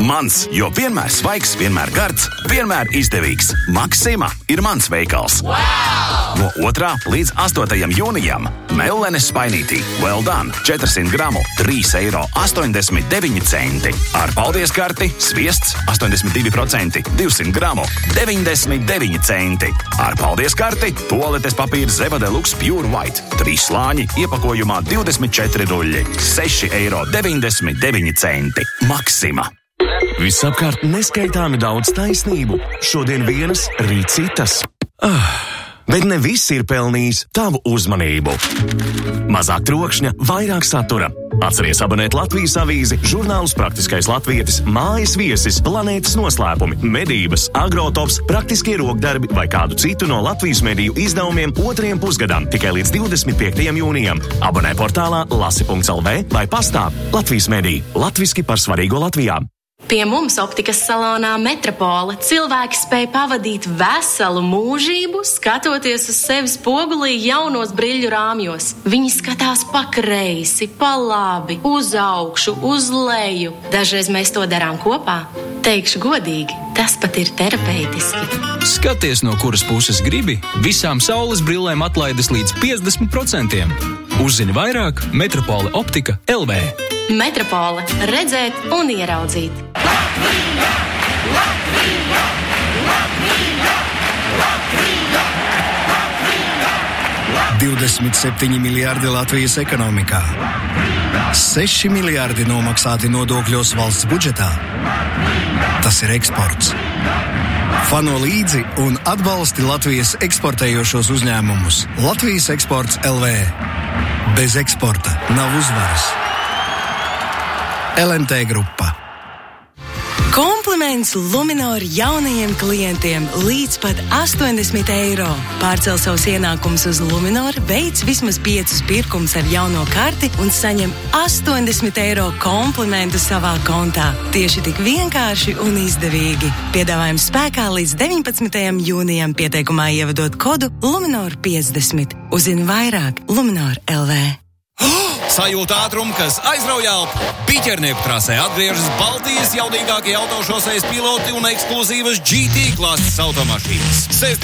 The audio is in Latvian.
Mans, jo vienmēr svaigs, vienmēr gards, vienmēr izdevīgs. Maksima ir mans veikals. No 2. līdz 8. jūnijam Mellenes spainītī Well Done 400 gramu 3,89 eiro. Ar paldies karti sviests 82% 200 gramu 99 centi. Ar paldies karti toaletes papīra Zeva Deluxe Pure White 3 slāņi iepakojumā 24 ruļļi 6,99 eiro. Maksima. Visapkārt neskaitāmi daudz taisnību. Šodien vienas, rīt citas. Bet ne viss ir pelnījis tavu uzmanību. Mazāk trokšņa, vairāk satura. Atceries abonēt Latvijas avīzi, žurnālus Praktiskais latvietis, mājas viesis, planētas noslēpumi, medības, agrotops, praktiskie rokdarbi vai kādu citu no Latvijas mediju izdevumiem 2. pusgadam tikai līdz 25. jūnijam. Abonē portālā lasi.lv vai pastā Latvijas mediji. Latviski par svarīgo Latvijā. Pie mums optikas salonā Metropole cilvēki spēj pavadīt veselu mūžību, skatoties uz sevi spogulī jaunos briļu rāmjos. Viņi skatās pa kreisi, pa labi, uz augšu, uz leju. Dažreiz mēs to darām kopā. Teikšu godīgi, tas pat ir terapeitiski. Skaties, no kuras puses gribi, visām saules brillēm atlaides līdz 50%. Uzzini vairāk Metropole optika LV. Metropole. Redzēt un ieraudzīt. Latvija! Latvija! Latvija! Latvija! Latvija! 27 miljārdi Latvijas ekonomikā. 6 miljārdi nomaksāti nodokļos valsts budžetā. Tas ir eksports. Fano līdzi un atbalsti Latvijas eksportējošos uzņēmumus. Latvijas eksports LV. Bez eksporta nav uzvaras. LMT grupa. Kompliments Luminor jaunajiem klientiem līdz pat 80 eiro. Pārcel savus ienākumus uz Luminor, veic vismaz 5 pirkumus ar jauno karti un saņem 80 eiro komplimentu savā kontā. Tieši tik vienkārši un izdevīgi. Piedāvājums spēkā līdz 19. jūnijam, pieteikumā ievadot kodu Luminor 50. Uzzini vairāk Luminor LV. Sajūta ātrumu, kas aizrauj elpu. Piķernieku trasē atgriežas Baltijas jaudīgākie autošosejas piloti un ekskluzīvas GT klases automašīnas.